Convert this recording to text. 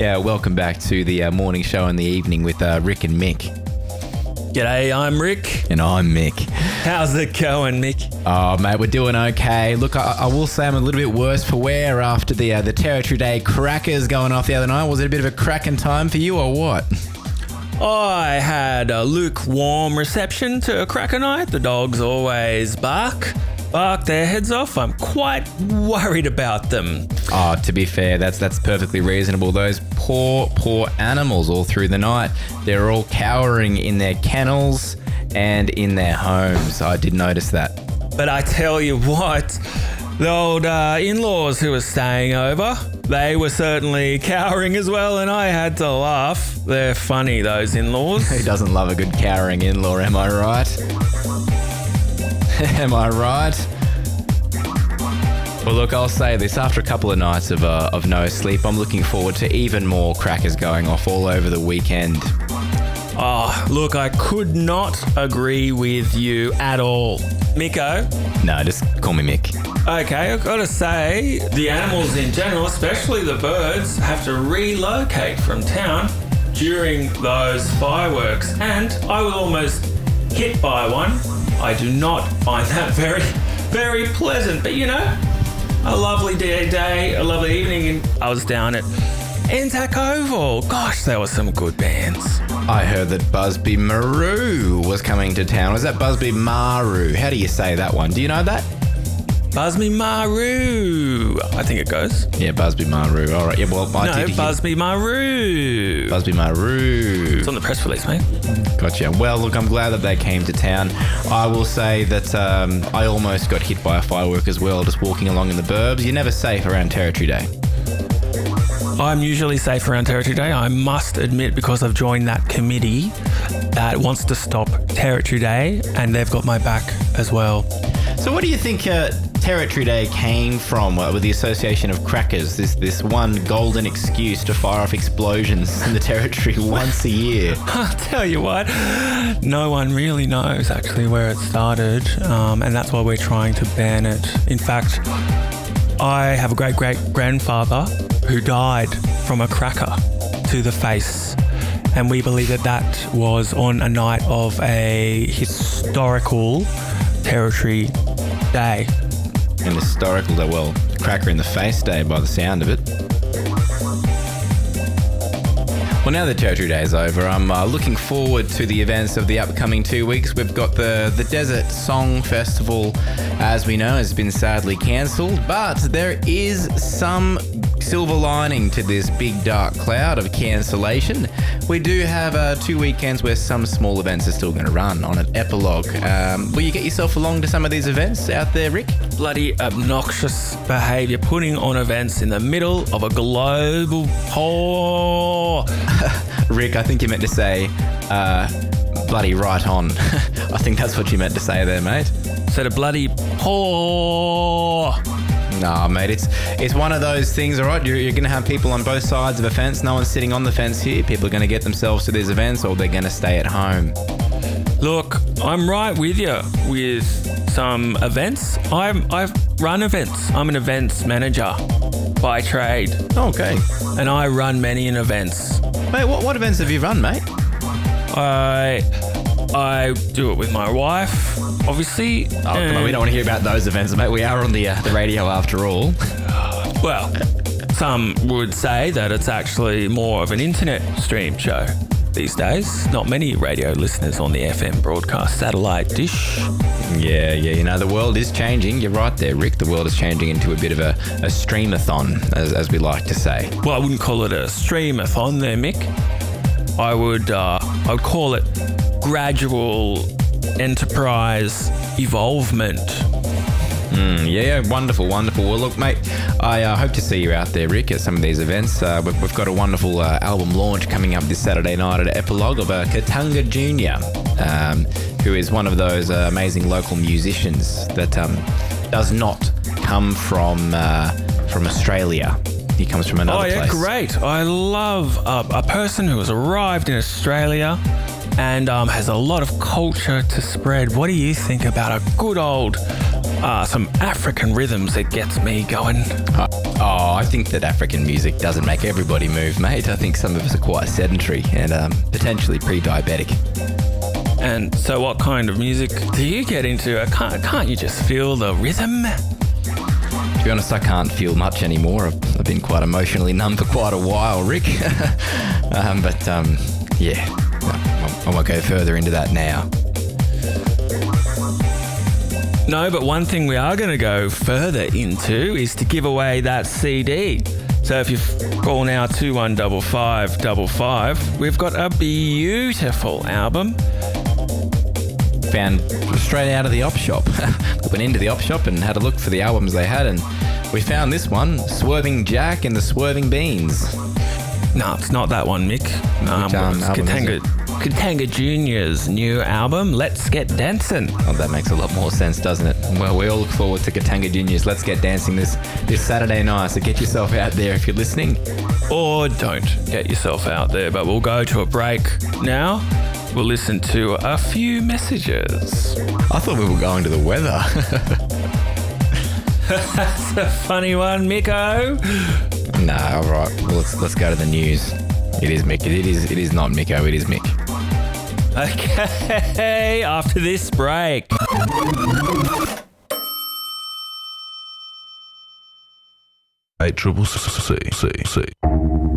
Yeah, welcome back to the morning show in the evening with Rick and Mick. G'day, I'm Rick. And I'm Mick. How's it going, Mick? Oh, mate, we're doing okay. Look, I will say I'm a little bit worse for wear after the Territory Day crackers going off the other night. Was it a bit of a cracking time for you or what? I had a lukewarm reception to a cracker night. The dogs always bark their heads off. I'm quite worried about them. Oh, to be fair, that's perfectly reasonable. Those poor animals all through the night. They're all cowering in their kennels and in their homes. I did notice that. But I tell you what, the old in-laws who were staying over, they were certainly cowering as well, and I had to laugh. They're funny, those in-laws. Who doesn't love a good cowering in-law, am I right? Am I right? Well, look, I'll say this. After a couple of nights of no sleep, I'm looking forward to even more crackers going off all over the weekend. Oh, look, I could not agree with you at all. Miko? No, just call me Mick. Okay, I've got to say, the animals in general, especially the birds, have to relocate from town during those fireworks. And I was almost hit by one. I do not find that very, very pleasant. But, you know, a lovely day, a lovely evening. And I was down at Anzac Oval. Gosh, there were some good bands. I heard that Busby Maru was coming to town. Was that Busby Maru? How do you say that one? Do you know that? Busby Maru. I think it goes. Yeah, Busby Maru. All right. Yeah, well, Busby Maru. Busby Maru. It's on the press release, mate. Gotcha. Well, look, I'm glad that they came to town. I will say that I almost got hit by a firework as well, just walking along in the burbs. You're never safe around Territory Day. I'm usually safe around Territory Day, I must admit, because I've joined that committee that wants to stop Territory Day, and they've got my back as well. So what do you think Territory Day came from with the association of crackers, this one golden excuse to fire off explosions in the Territory once a year? I'll tell you what, no one really knows actually where it started, and that's why we're trying to ban it. In fact, I have a great-great-grandfather who died from a cracker to the face, and we believe that was on a night of a historical Territory Day. An historical day, well, cracker in the face day by the sound of it. Well, now the Territory Day is over, I'm looking forward to the events of the upcoming 2 weeks. We've got the Desert Song Festival, as we know, has been sadly cancelled, but there is some silver lining to this big dark cloud of cancellation. We do have 2 weekends where some small events are still going to run on an epilogue. Will you get yourself along to some of these events out there, Rick? Bloody obnoxious behaviour, putting on events in the middle of a global war. Rick, I think you meant to say bloody right on. I think that's what you meant to say there, mate. Said a bloody poor. Nah, mate, it's one of those things, all right? You're going to have people on both sides of a fence. No one's sitting on the fence here. People are going to get themselves to these events, or they're going to stay at home. Look, I'm right with you with some events. I've run events. I'm an events manager by trade. Okay. And I run many events. Mate, what events have you run, mate? I do it with my wife, obviously. Oh, come on, we don't want to hear about those events, mate. We are on the radio after all. Well, some would say that it's actually more of an internet stream show these days. Not many radio listeners on the FM broadcast satellite dish. Yeah, you know, the world is changing. You're right there, Rick. The world is changing into a bit of a streamathon, as we like to say. Well, I wouldn't call it a streamathon there, Mick. I would call it gradual enterprise evolvement. Yeah, wonderful. Well, look, mate, I hope to see you out there, Rick, at some of these events. We've got a wonderful album launch coming up this Saturday night at Epilogue of Katanga Jr., who is one of those amazing local musicians that does not come from Australia. He comes from another place. Oh, yeah, great. I love a person who has arrived in Australia and has a lot of culture to spread. What do you think about a good old some African rhythms that gets me going. I think that African music doesn't make everybody move, mate. I think some of us are quite sedentary and potentially pre-diabetic. And so what kind of music do you get into? Can't you just feel the rhythm? To be honest, I can't feel much anymore. I've been quite emotionally numb for quite a while, Rick. Yeah, I won't go further into that now. No, but one thing we are going to go further into is to give away that CD. So if you call now 215555, we've got a beautiful album. Found straight out of the op shop. We went into the op shop and had a look for the albums they had, and we found this one, Swerving Jack and the Swerving Beans. No, it's not that one, Mick. It's Katanga Jr.'s new album, Let's Get Dancing. Oh, that makes a lot more sense, doesn't it? Well, we all look forward to Katanga Jr.'s Let's Get Dancing this Saturday night, so get yourself out there if you're listening. Or don't get yourself out there, but we'll go to a break now. We'll listen to a few messages. I thought we were going to the weather. That's a funny one, Miko. No, all right. Well, let's go to the news. It is Mick. It is not Miko. It is Mick. Okay, after this break. Triple C.